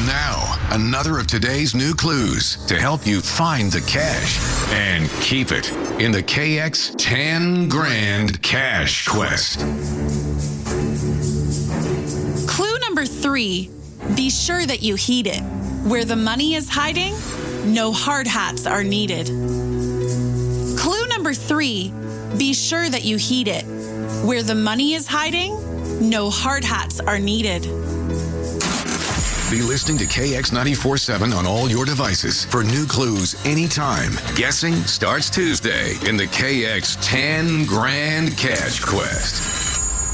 Now, another of today's new clues to help you find the cash and keep it in the KX 10 Grand Cash Quest. Clue number 3, be sure that you heed it. Where the money is hiding, no hard hats are needed. Clue number 3, be sure that you heed it. Where the money is hiding, no hard hats are needed. Be listening to KX 94.7 on all your devices for new clues anytime. Guessing starts Tuesday in the KX 10 Grand Cash Quest.